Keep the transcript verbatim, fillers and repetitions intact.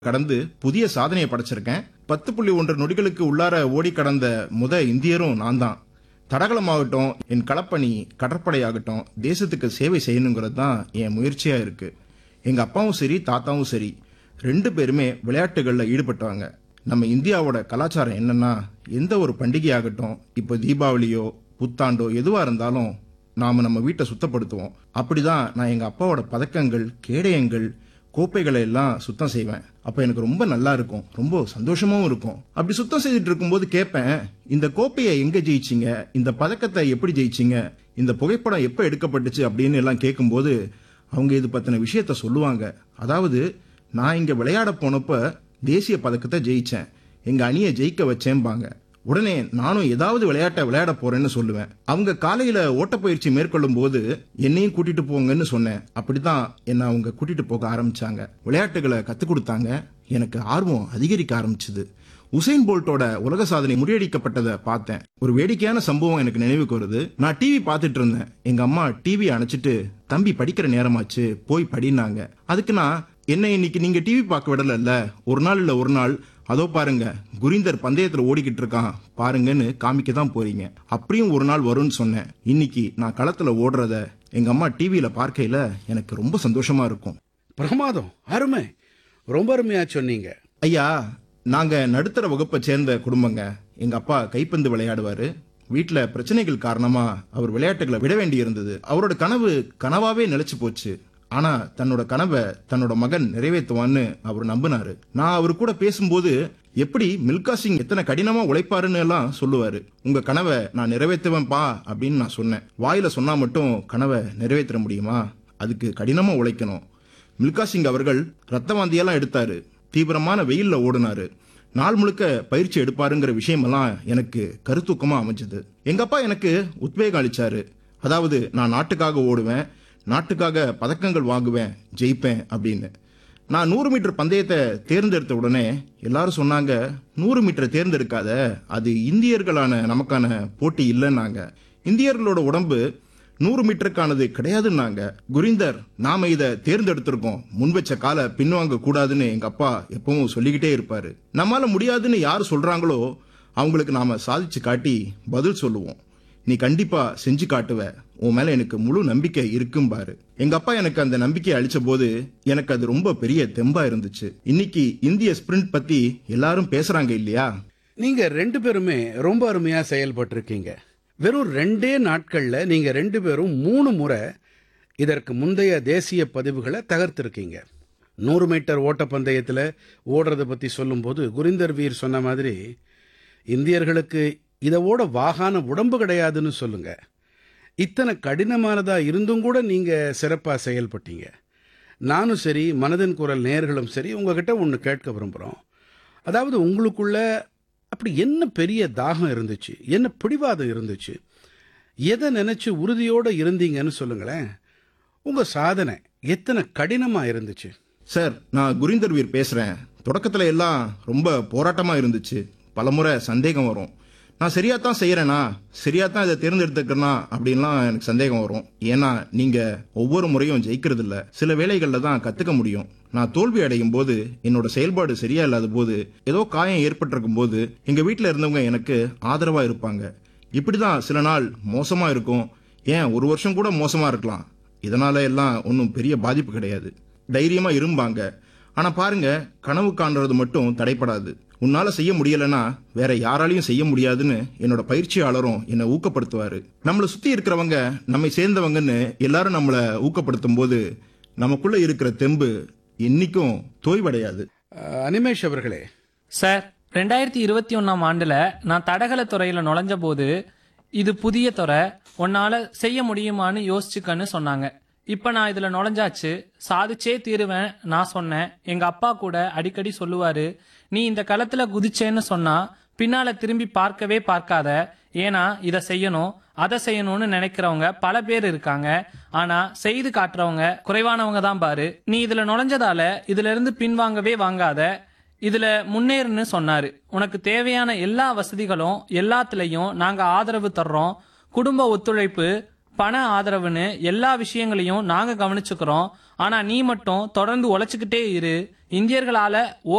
கடந்து புதிய சாதனையை படைச்சிருக்கேன். பத்து புள்ளி ஒன்று நொடிகளுக்கு உள்ளார ஓடி கடந்த முத இந்தியரும் நான் தான். தடகளமாகட்டும், என் களப்பணி, கடற்படையாகட்டும், தேசத்துக்கு சேவை செய்யணுங்கிறது தான் என் முயற்சியா இருக்கு. எங்க அப்பாவும் சரி, தாத்தாவும் சரி, ரெண்டு பேருமே விளையாட்டுகள்ல ஈடுபட்டவங்க. நம்ம இந்தியாவோட கலாச்சாரம் என்னன்னா, எந்த ஒரு பண்டிகையாகட்டும், இப்போ தீபாவளியோ புத்தாண்டோ எதுவா இருந்தாலும் நாம நம்ம வீட்டை சுத்தப்படுத்துவோம். அப்படிதான் நான் எங்க அப்பாவோட பதக்கங்கள், கேடயங்கள், கோப்பைகளை எல்லாம் சுத்தம் செய்வேன். அப்ப எனக்கு ரொம்ப நல்லா இருக்கும், ரொம்ப சந்தோஷமாவும் இருக்கும். அப்படி சுத்தம் செய்துட்டு இருக்கும்போது கேட்பேன், இந்த கோப்பையை எங்க ஜெயிச்சீங்க, இந்த பதக்கத்தை எப்படி ஜெயிச்சீங்க, இந்த புகைப்படம் எப்ப எடுக்கப்பட்டுச்சு அப்படின்னு எல்லாம் கேட்கும்போது அவங்க இது பத்தின விஷயத்த சொல்லுவாங்க. அதாவது, நான் இங்க விளையாட போனப்ப தேசிய பதக்கத்தை ஜெயிச்சேன், எங்க அணியை ஜெயிக்க வச்சேன்பாங்க. உடனே நானும் ஏதாவது விளையாட்டை விளையாட போறேன்னு சொல்லுவேன். அவங்க காலையில ஓட்டப்பயிற்சி மேற்கொள்ளும் போது என்னையும் கூட்டிட்டு போங்கன்னு சொன்னேன். அப்படித்தான் என்ன அவங்க கூட்டிட்டு போக ஆரம்பிச்சாங்க. விளையாட்டுகளை கத்துக் கொடுத்தாங்க. எனக்கு ஆர்வம் அதிகரிக்க ஆரம்பிச்சது. உசைன் போல்ட்டோட உலக சாதனை முறியடிக்கப்பட்டதை பார்த்தேன். ஒரு வேடிக்கையான சம்பவம் எனக்கு நினைவுக்கு வருது. நான் டிவி பார்த்துட்டு இருந்தேன். எங்க அம்மா டிவி அணைச்சிட்டு, தம்பி படிக்கிற நேரமாச்சு, போய் படினாங்க. அதுக்கு நான், என்ன இன்னைக்கு நீங்க டிவி பார்க்க விடல, ஒரு நாள் இல்ல ஒரு நாள் அதோ பாருங்க குரிந்தர் பந்தயத்துல ஓடிக்கிட்டு இருக்கான் பாருங்கன்னு காமிக்க தான் போறீங்க, அப்படியும் ஒரு நாள் வரும்னு சொன்னேன். இன்னைக்கு நான் களத்துல ஓடுறத எங்க அம்மா டிவியில பார்க்கையில எனக்கு ரொம்ப சந்தோஷமா இருக்கும். பிரமாதம், அருமை, ரொம்ப அருமையா சொன்னீங்க. ஐயா, நாங்க நடுத்தர வகுப்பை சேர்ந்த குடும்பங்க. எங்க அப்பா கைப்பந்து விளையாடுவாரு. வீட்டுல பிரச்சனைகள் காரணமா அவர் விளையாட்டுகளை விட வேண்டி இருந்தது. அவரோட கனவு கனவாவே நிலைச்சு போச்சு. ஆனா தன்னோட கனவை தன்னோட மகன் நிறைவேற்றுவான்னு அவர் நம்பினாரு. நான் அவரு கூட பேசும்போது, எப்படி மில்கா சிங் எத்தனை கடினமா உழைப்பாருன்னு எல்லாம் சொல்லுவாரு. உங்க கனவை நான் நிறைவேற்றுவேன்பா அப்படின்னு நான் சொன்னேன். வாயில சொன்னா மட்டும் கனவை நிறைவேற்ற முடியுமா? அதுக்கு கடினமா உழைக்கணும். மில்கா சிங் அவர்கள் ரத்த வாந்தியெல்லாம் எடுத்தாரு, தீவிரமான வெயில்ல ஓடினாரு, நாள் முழுக்க பயிற்சி எடுப்பாருங்கிற விஷயமெல்லாம் எனக்கு கருத்தூக்கமா அமைஞ்சது. எங்க அப்பா எனக்கு உத்வேகம் அளிச்சாரு. அதாவது, நான் நாட்டுக்காக ஓடுவேன், நாட்டுக்காக பதக்கங்கள் வாங்குவேன், ஜெயிப்பேன் அப்படின்னு. நான் நூறு மீட்டர் பந்தயத்தை தேர்ந்தெடுத்த உடனே எல்லாரும் சொன்னாங்க, நூறு மீட்டர் தேர்ந்தெடுக்காத, அது இந்தியர்களான நமக்கான போட்டி இல்லைன்னாங்க. இந்தியர்களோட உடம்பு நூறு மீட்டருக்கானது கிடையாதுன்னாங்க. குரிந்தர், நாம இதை தேர்ந்தெடுத்திருக்கோம், முன் வச்ச காலை பின்வாங்க கூடாதுன்னு எங்க அப்பா எப்பவும் சொல்லிக்கிட்டே இருப்பாரு. நம்மால முடியாதுன்னு யார் சொல்றாங்களோ அவங்களுக்கு நாம சாதிச்சு காட்டி பதில் சொல்லுவோம். நீ கண்டிப்பா செஞ்சு காட்டுவ, உன் மேல எனக்கு முழு நம்பிக்கை இருக்கும் பாரு. எங்க அப்பா எனக்கு அந்த நம்பிக்கையை அளிச்ச போது எனக்கு அது ரொம்ப பெரிய தெம்பா இருந்துச்சு. இன்னைக்கு இந்திய ஸ்பிரிண்ட் பத்தி எல்லாரும் பேசுறாங்க இல்லையா? நீங்க ரெண்டு பேருமே ரொம்ப அருமையா செயல்பட்டு இருக்கீங்க. வெறும் ரெண்டே நாட்கள்ல நீங்க ரெண்டு பேரும் மூணு முறை இதற்கு முந்தைய தேசிய பதிவுகளை தகர்த்திருக்கீங்க. நூறு மீட்டர் ஓட்டப்பந்தயத்துல ஓடுறத பத்தி சொல்லும்போது குரிந்தர் வீர் சொன்ன மாதிரி, இந்தியர்களுக்கு இதை ஓட வாகான உடம்பு கிடையாதுன்னு சொல்லுங்க. இத்தனை கடினமானதா இருந்தும் கூட நீங்க சிறப்பா செயல்பட்டீங்க. நானும் சரி, மனதின் குரல் நேயர்களும் சரி, உங்ககிட்ட ஒன்று கேட்க விரும்புகிறோம். அதாவது, உங்களுக்குள்ள அப்படி என்ன பெரிய தாகம் இருந்துச்சு, என்ன பிடிவாதம் இருந்துச்சு, எதை நினைச்சு உறுதியோட இருந்தீங்கன்னு சொல்லுங்களேன். உங்க சாதனை எத்தனை கடினமா இருந்துச்சு? சார், நான் குரிந்தர் வீர் பேசுறேன். தொடக்கத்துல எல்லாம் ரொம்ப போராட்டமா இருந்துச்சு. பலமுறை சந்தேகம் வரும். நான் சரியா தான் செய்யறேனா, சரியா தான் இதை தேர்ந்தெடுத்துக்கிறேனா அப்படின்லாம் எனக்கு சந்தேகம் வரும். ஏன்னா நீங்க ஒவ்வொரு முறையும் ஜெயிக்கிறது இல்ல, சில வேளைகள்ல தான் கத்துக்க முடியும். நான் தோல்வி அடையும் போது, என்னோட செயல்பாடு சரியா இல்லாத போது, ஏதோ காயம் ஏற்பட்டிருக்கும் போது எங்க வீட்டுல இருந்தவங்க எனக்கு ஆதரவா இருப்பாங்க. இப்படிதான் சில நாள் மோசமா இருக்கும், ஏன் ஒரு வருஷம் கூட மோசமா இருக்கலாம். இதனால எல்லாம் ஒன்றும் பெரிய பாதிப்பு கிடையாது, தைரியமா இருப்பாங்க. ஆனா பாருங்க, கனவு காண்றது மட்டும் தடைப்படாது. உன்னால செய்ய முடியலன்னா வேற யாராலையும் செய்ய முடியாதுன்னு என்னோட பயிற்சியாளரும் என்னை ஊக்கப்படுத்துவாரு. நம்மளை சுத்தி இருக்கிறவங்க நம்மை சேர்ந்தவங்கன்னு எல்லாரும் நம்மளை ஊக்கப்படுத்தும் போது நமக்குள்ள இருக்கிற தெம்பு என்னைக்கும் தோய்வடையாது. அஹ், அனிமேஷ் அவர்களே. சார், ரெண்டாயிரத்தி இருபத்தி ஒன்னாம் ஆண்டுல நான் தடகள துறையில நுழைஞ்ச போது, இது புதிய துறை, உன்னால செய்ய முடியுமான்னு யோசிச்சுக்கன்னு சொன்னாங்க. இப்ப நான் இதுல நுழைஞ்சாச்சு, சாதிச்சே தீருவேன் நான் சொன்னேன். எங்க அப்பா கூட அடிக்கடி சொல்லுவாரு, நீ இந்த களத்துல குதிச்சேன்னு சொன்னா பின்னால திரும்பி பார்க்கவே பார்க்காத, ஏன்னா இதை செய்யணும் அதை செய்யணும்னு நினைக்கிறவங்க பல பேர் இருக்காங்க, ஆனா செய்து காட்டுறவங்க குறைவானவங்க தான் பாரு. நீ இதுல நுழைஞ்சதால இதுல இருந்து பின்வாங்கவே வாங்காத, இதுல முன்னேறுன்னு சொன்னாரு. உனக்கு தேவையான எல்லா வசதிகளும் எல்லாத்துலயும் நாங்க ஆதரவு தர்றோம். குடும்ப ஒத்துழைப்பு, பண ஆதரவுன்னு எல்லா விஷயங்களையும் நாங்க கவனிச்சுக்கிறோம். ஆனா நீ மட்டும் தொடர்ந்து உழைச்சுக்கிட்டே இரு. இந்தியர்களால